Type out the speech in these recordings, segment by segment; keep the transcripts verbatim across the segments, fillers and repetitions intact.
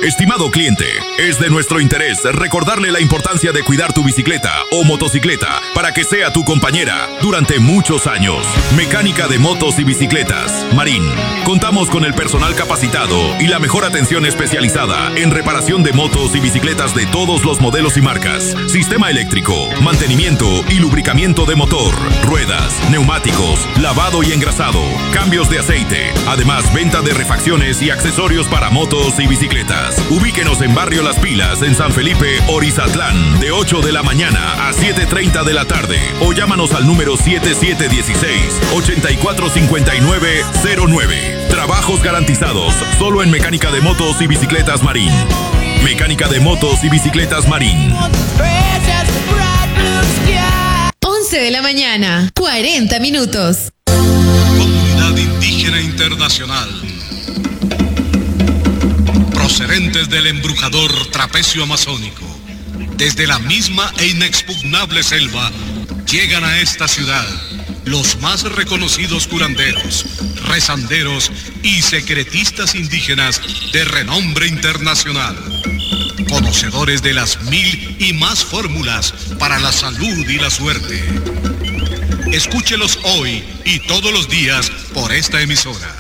Estimado cliente, es de nuestro interés recordarle la importancia de cuidar tu bicicleta o motocicleta para que sea tu compañera durante muchos años. Mecánica de motos y bicicletas, Marín. Contamos con el personal capacitado y la mejor atención especializada en reparación de motos y bicicletas de todos los modelos y marcas. Sistema eléctrico, mantenimiento y lubricamiento de motor, ruedas, neumáticos, lavado y engrasado, cambios de aceite. Además, venta de refacciones y accesorios para motos y bicicletas. Ubíquenos en Barrio Las Pilas, en San Felipe, Orizatlán, de ocho de la mañana a siete treinta de la tarde. O llámanos al número siete siete uno seis, ocho cuatro cinco nueve cero nueve. Trabajos garantizados, solo en Mecánica de Motos y Bicicletas Marín. Mecánica de Motos y Bicicletas Marín. once de la mañana, cuarenta minutos. Comunidad Indígena Internacional. Procedentes del embrujador trapecio amazónico, desde la misma e inexpugnable selva, llegan a esta ciudad los más reconocidos curanderos, rezanderos y secretistas indígenas de renombre internacional, conocedores de las mil y más fórmulas para la salud y la suerte. Escúchelos hoy y todos los días por esta emisora.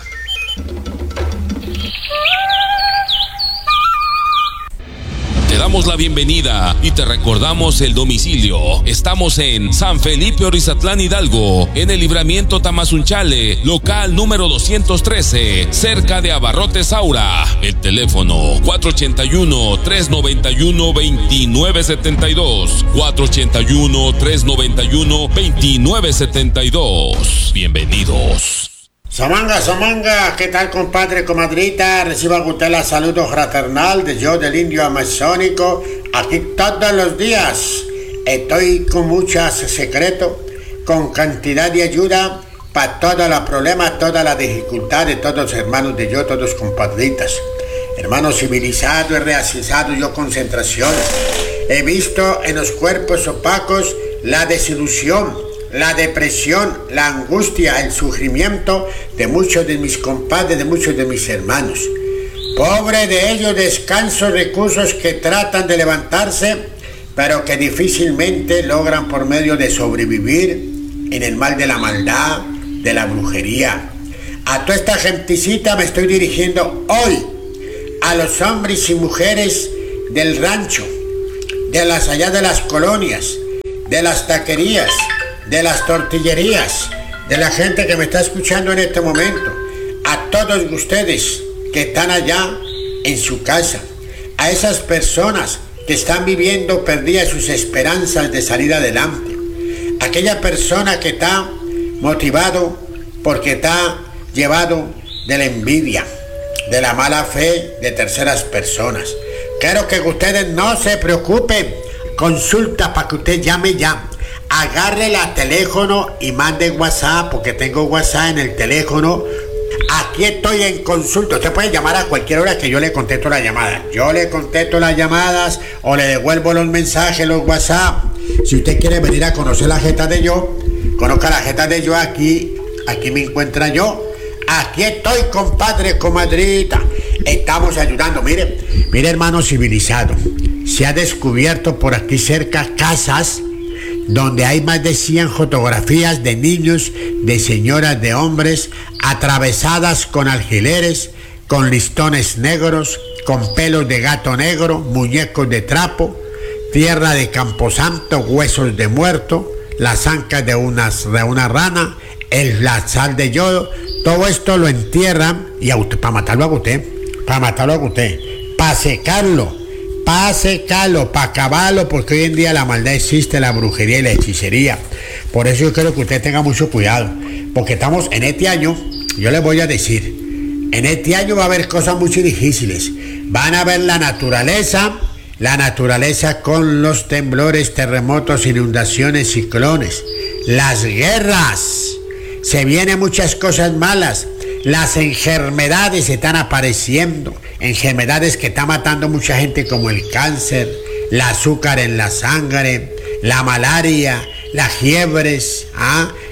Te damos la bienvenida y te recordamos el domicilio. Estamos en San Felipe Orizatlán Hidalgo, en el libramiento Tamazunchale, local número doscientos trece, cerca de Abarrotes Aura. El teléfono cuatro ochenta y uno, tres noventa y uno, veintinueve setenta y dos, cuatro ochenta y uno, tres noventa y uno, veintinueve setenta y dos. Bienvenidos. Samanga, Samanga, ¿qué tal, compadre, comadrita? Reciba usted la saludo fraternal de yo, del indio amazónico, aquí todos los días. Estoy con muchos secretos, con cantidad de ayuda para todos los problemas, todas las dificultades, todos los hermanos de yo, todos compadritas. Hermanos civilizados, he realizado yo concentraciones. He visto en los cuerpos opacos la desilusión, la depresión, la angustia, el sufrimiento de muchos de mis compadres, de muchos de mis hermanos. Pobre de ellos de escasos recursos que tratan de levantarse, pero que difícilmente logran por medio de sobrevivir en el mal de la maldad, de la brujería. A toda esta genticita me estoy dirigiendo hoy, a los hombres y mujeres del rancho, de las allá de las colonias, de las taquerías, de las tortillerías, de la gente que me está escuchando en este momento, a todos ustedes que están allá en su casa, a esas personas que están viviendo perdidas sus esperanzas de salir adelante, aquella persona que está motivado porque está llevado de la envidia, de la mala fe de terceras personas. Quiero que ustedes no se preocupen, consulta para que usted llame ya. Agarre el teléfono y mande WhatsApp, porque tengo WhatsApp en el teléfono. Aquí estoy en consulta. Usted puede llamar a cualquier hora que yo le contesto la llamada. Yo le contesto las llamadas o le devuelvo los mensajes, los WhatsApp. Si usted quiere venir a conocer la jeta de yo, conozca la jeta de yo aquí. Aquí me encuentra yo. Aquí estoy, compadre, comadrita. Estamos ayudando. Mire, mire, hermano civilizado. Se ha descubierto por aquí cerca casas donde hay más de cien fotografías de niños, de señoras, de hombres, atravesadas con alfileres, con listones negros, con pelos de gato negro, muñecos de trapo, tierra de camposanto, huesos de muerto, las ancas de, unas, de una rana, el, la sal de yodo. Todo esto lo entierran y a usted, para matarlo a usted, para matarlo a usted, para secarlo, para secarlo, para acabarlo, porque hoy en día la maldad existe, la brujería y la hechicería. Por eso yo quiero que usted tenga mucho cuidado, porque estamos en este año, yo les voy a decir, en este año va a haber cosas muy difíciles. Van a ver la naturaleza, la naturaleza con los temblores, terremotos, inundaciones, ciclones, las guerras. Se vienen muchas cosas malas. Las enfermedades están apareciendo, enfermedades que están matando mucha gente, como el cáncer, el azúcar en la sangre, la malaria, las fiebres, ¿ah?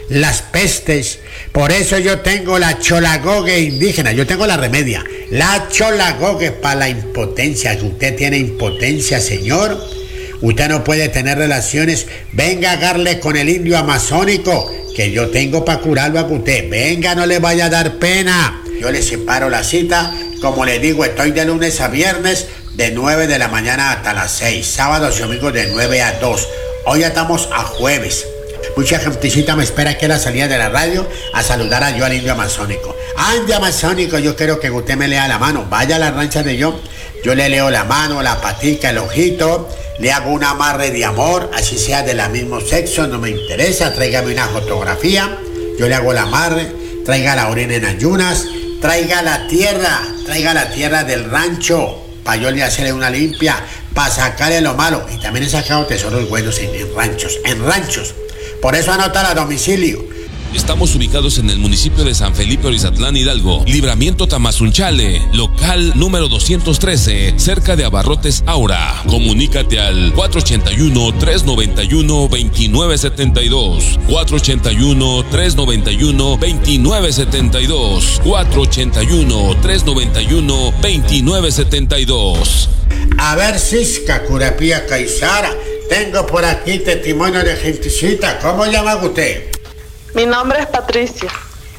las pestes. Por eso yo tengo la cholagogue indígena, yo tengo la remedia. La cholagogue para la impotencia, que usted tiene impotencia, señor. Usted no puede tener relaciones. Venga a darle con el indio amazónico, que yo tengo para curarlo a usted. Venga, no le vaya a dar pena. Yo le separo la cita. Como le digo, estoy de lunes a viernes, de nueve de la mañana hasta las seis. Sábados y domingos de nueve a dos. Hoy ya estamos a jueves. Mucha gentecita me espera aquí a la salida de la radio a saludar a yo al indio amazónico. Ah, indio amazónico, yo quiero que usted me lea la mano. Vaya a la rancha de yo. Yo le leo la mano, la patica, el ojito. Le hago un amarre de amor, así sea de la mismo sexo, no me interesa. Tráigame una fotografía. Yo le hago el amarre. Traiga la orina en ayunas. Traiga la tierra. Traiga la tierra del rancho. Para yo le hacerle una limpia. Para sacarle lo malo. Y también he sacado tesoros buenos en, en ranchos. En ranchos. Por eso anotar a domicilio. Estamos ubicados en el municipio de San Felipe Orizatlán, Hidalgo. Libramiento Tamazunchale, local número doscientos trece, cerca de Abarrotes Aura. Comunícate al cuatro ocho uno, tres nueve uno, dos nueve siete dos. cuatro ocho uno, tres nueve uno, dos nueve siete dos. cuatro ocho uno, tres nueve uno, dos nueve siete dos. A ver, Cisca, Curapía Caizara. Tengo por aquí testimonio de gentecita. ¿Cómo llama usted? Mi nombre es Patricia.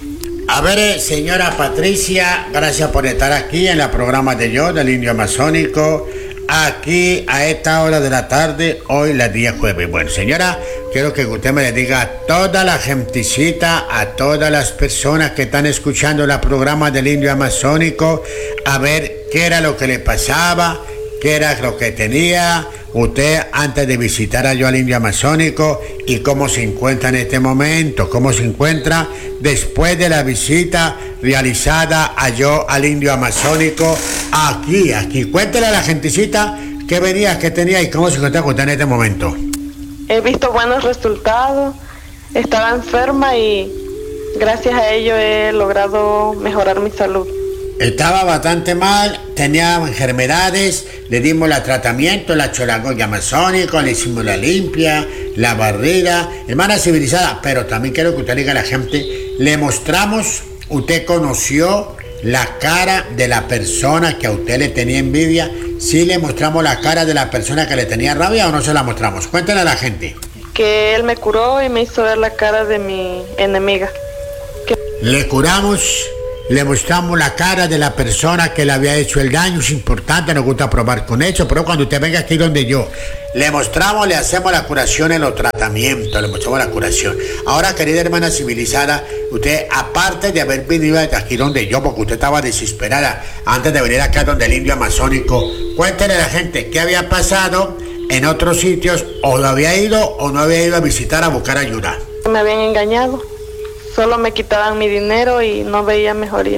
A ver, señora Patricia, gracias por estar aquí en el programa de yo, del Indio Amazónico, aquí a esta hora de la tarde, hoy la día jueves. Bueno, señora, quiero que usted me le diga a toda la gentecita, a todas las personas que están escuchando el programa del Indio Amazónico, a ver qué era lo que le pasaba, qué era lo que tenía usted antes de visitar a yo al Indio Amazónico y cómo se encuentra en este momento, cómo se encuentra después de la visita realizada a yo al Indio Amazónico aquí, aquí. Cuéntele a la gentecita qué venía, qué tenía y cómo se encuentra usted en este momento. He visto buenos resultados, estaba enferma y gracias a ello he logrado mejorar mi salud. Estaba bastante mal, tenía enfermedades, le dimos el tratamiento, la cholagogue amazónico, le hicimos la limpia, la barrida, hermana civilizada, pero también quiero que usted diga a la gente, le mostramos, usted conoció la cara de la persona que a usted le tenía envidia, ¿sí le mostramos la cara de la persona que le tenía rabia o no se la mostramos? Cuéntale a la gente. Que él me curó y me hizo ver la cara de mi enemiga. Que... Le curamos. Le mostramos la cara de la persona que le había hecho el daño. Es importante, nos gusta probar con eso, pero cuando usted venga aquí donde yo, le mostramos, le hacemos la curación en los tratamientos, le mostramos la curación. Ahora, querida hermana civilizada, usted, aparte de haber venido aquí donde yo, porque usted estaba desesperada antes de venir acá donde el Indio Amazónico, cuéntele a la gente qué había pasado en otros sitios, o lo había ido o no había ido a visitar a buscar ayuda. Me habían engañado. Solo me quitaban mi dinero y no veía mejoría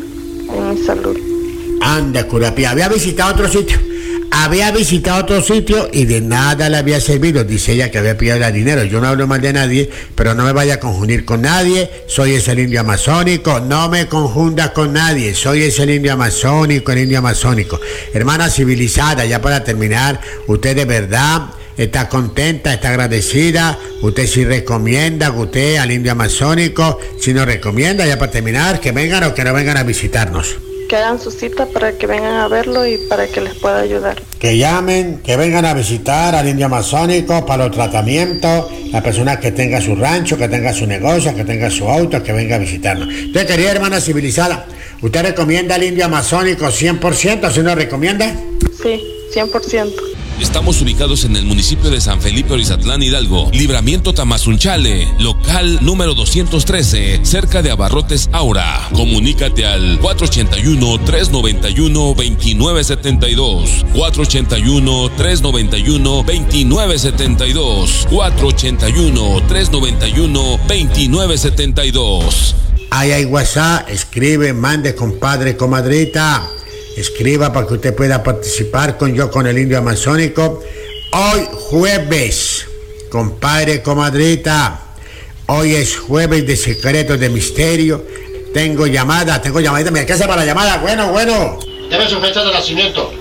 en mi salud. Anda, Curapía, había visitado otro sitio. Había visitado otro sitio y de nada le había servido. Dice ella que había pillado el dinero. Yo no hablo mal de nadie, pero no me vaya a confundir con nadie. Soy ese el indio amazónico. No me confunda con nadie. Soy ese el indio amazónico, el indio amazónico. Hermana civilizada, ya para terminar, usted de verdad... está contenta, está agradecida, usted sí recomienda, usted al Indio Amazónico, si nos recomienda, ya para terminar, que vengan o que no vengan a visitarnos. Que hagan su cita para que vengan a verlo y para que les pueda ayudar. Que llamen, que vengan a visitar al Indio Amazónico para los tratamientos, la persona que tenga su rancho, que tenga su negocio, que tenga su auto, que venga a visitarnos. Usted, querida hermana civilizada, ¿usted recomienda al Indio Amazónico cien por ciento? ¿Sí nos recomienda? Sí, cien por ciento. Estamos ubicados en el municipio de San Felipe Orizatlán, Hidalgo. Libramiento Tamazunchale, local número doscientos trece, cerca de Abarrotes Aura. Comunícate al cuatro ocho uno, tres nueve uno, dos nueve siete dos. cuatro ocho uno, tres nueve uno, dos nueve siete dos. cuatro ocho uno, tres nueve uno, dos nueve siete dos. Ahí hay WhatsApp, escribe, mande, compadre, comadrita. Escriba para que usted pueda participar con yo con el Indio Amazónico. Hoy jueves, compadre, comadrita. Hoy es jueves de secretos de misterio. Tengo llamada, tengo llamadita. ¿Me alcanza para la llamada? Bueno, bueno. Deme su fecha de nacimiento.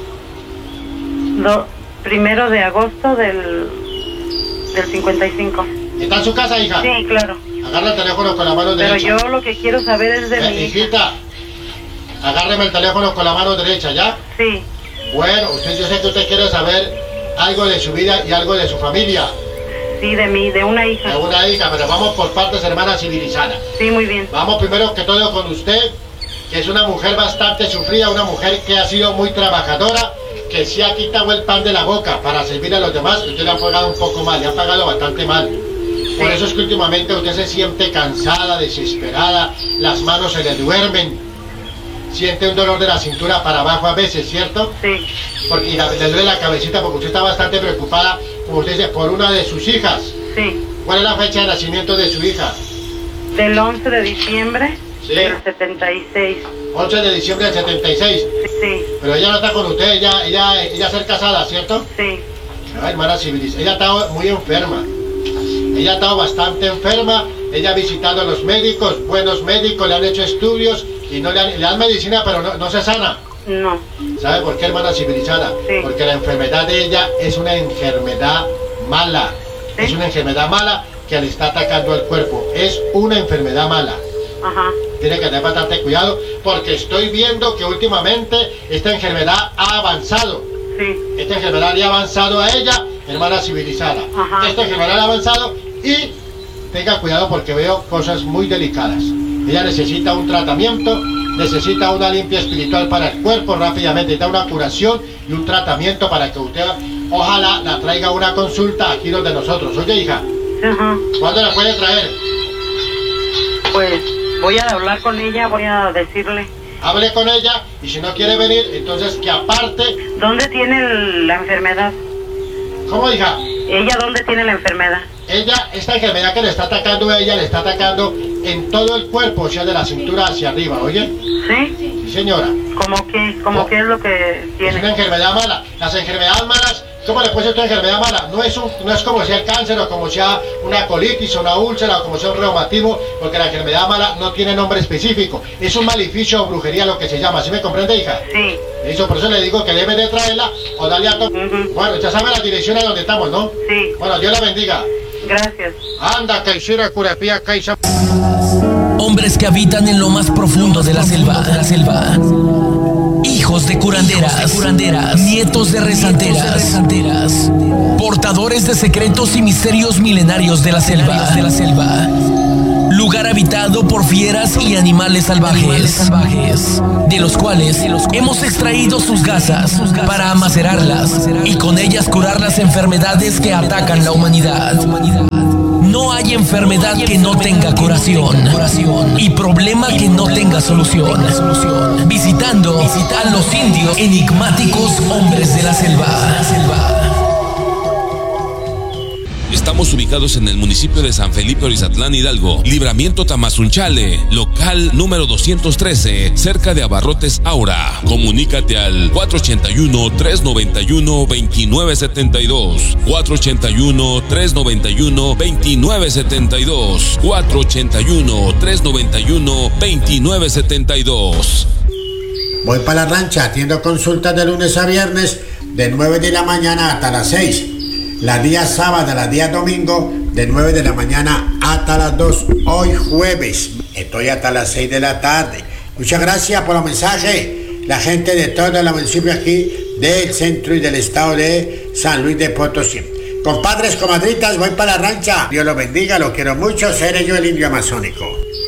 No, primero de agosto del, del cincuenta y cinco. ¿Está en su casa, hija? Sí, claro. Agarra el teléfono con la mano Pero derecha. yo lo que quiero saber es de Eh, mi hija. hijita, agárreme el teléfono con la mano derecha, ¿ya? Sí, Bueno, usted, yo sé que usted quiere saber algo de su vida y algo de su familia. sí, de mí, de una De hija. una hija, pero vamos por partes, hermana civilizada. Sí, muy bien. Vamos primero que todo con usted, que es una mujer bastante sufrida, una mujer que ha sido muy trabajadora, que se ha quitado el pan de la boca para servir a los demás. Usted le ha pagado un poco mal, le ha pagado bastante mal. Por eso es que últimamente usted se siente cansada, desesperada, las manos se le duermen, siente un dolor de la cintura para abajo a veces, ¿cierto? Sí, Porque y la- le duele la cabecita porque usted está bastante preocupada, como usted dice, por una de sus hijas. sí. ¿Cuál es la fecha de nacimiento de su hija? Del once de diciembre Sí. del setenta y seis. once de diciembre del setenta y seis. Sí, Pero ella no está con usted, ella, ella, ella ser casada, ¿cierto? sí, Ay, hermana civilizada, ella ha estado muy enferma. Ella ha estado bastante enferma, ella ha visitado a los médicos, buenos médicos, le han hecho estudios y no le dan, le dan medicina, pero no, no se sana. no. ¿Sabe por qué, hermana civilizada? Sí. Porque la enfermedad de ella es una enfermedad mala. ¿Sí? Es una enfermedad mala que le está atacando el cuerpo. Es una enfermedad mala. Ajá, Tiene que tener bastante cuidado porque estoy viendo que últimamente esta enfermedad ha avanzado. sí, Esta enfermedad le ha avanzado a ella, hermana civilizada. Ajá. Esta enfermedad le ha avanzado y tenga cuidado porque veo cosas muy delicadas. Ella necesita un tratamiento, necesita una limpia espiritual para el cuerpo rápidamente, necesita una curación y un tratamiento para que usted, ojalá, la traiga a una consulta aquí donde nosotros. Oye, hija, ajá. ¿cuándo la puede traer? Pues voy a hablar con ella, voy a decirle. Hable con ella y si no quiere venir, entonces que aparte. ¿Dónde tiene el- la enfermedad? ¿Cómo, hija? ¿Ella dónde tiene la enfermedad? Ella, esta enfermedad que le está atacando a ella, le está atacando en todo el cuerpo, o sea, de la cintura hacia arriba, ¿oye? ¿Sí? Sí, señora. ¿Cómo qué? ¿Cómo No. qué es lo que Es tiene? una enfermedad mala. Las enfermedades malas, ¿cómo le puede ser una enfermedad mala? No es, un, no es como sea el cáncer o como sea una colitis o una úlcera o como sea un reumatismo, porque la enfermedad mala no tiene nombre específico. Es un maleficio o brujería lo que se llama. ¿Sí me comprende, hija? Sí, Eso, por eso le digo que debe de traerla o darle a to- Ujú. Bueno, ya sabe la dirección a donde estamos, ¿no? sí, Bueno, Dios la bendiga. gracias. Anda, que hiciera curapía, que hizo- Hombres que habitan en lo más profundo de la selva, de la selva. Hijos de curanderas, curanderas, nietos de rezanteras, rezanteras, portadores de secretos y misterios milenarios de la selva, de la selva. Lugar habitado por fieras y animales salvajes, salvajes, de los cuales hemos extraído sus gasas para macerarlas y con ellas curar las enfermedades que atacan la humanidad. No hay enfermedad que no tenga curación y problema que no tenga solución. Visitando a los indios enigmáticos hombres de la selva. Estamos ubicados en el municipio de San Felipe Orizatlán, Hidalgo, Libramiento Tamazunchale, local número doscientos trece, cerca de Abarrotes Aura. Comunícate al cuatro ochenta y uno, tres noventa y uno, veintinueve setenta y dos, cuatro ochenta y uno, tres noventa y uno, veintinueve setenta y dos, cuatro ochenta y uno, tres noventa y uno, veintinueve setenta y dos. Voy para la rancha, atiendo consultas de lunes a viernes, de nueve de la mañana hasta las seis. Las días sábado, las días domingo, de nueve de la mañana hasta las dos. Hoy jueves, estoy hasta las seis de la tarde. Muchas gracias por los mensajes. La gente de todos los municipios aquí, del centro y del estado de San Luis de Potosí. Compadres, comadritas, voy para la rancha. Dios los bendiga, los quiero mucho. Seré yo el indio amazónico.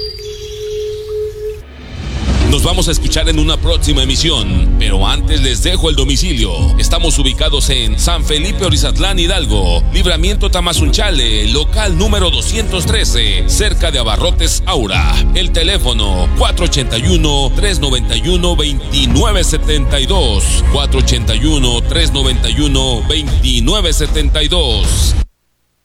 Nos vamos a escuchar en una próxima emisión, pero antes les dejo el domicilio. Estamos ubicados en San Felipe Orizatlán, Hidalgo, Libramiento Tamazunchale, local número doscientos trece, cerca de Abarrotes Aura. El teléfono cuatro ochenta y uno, tres noventa y uno, veintinueve setenta y dos, cuatro ochenta y uno, tres noventa y uno, veintinueve setenta y dos.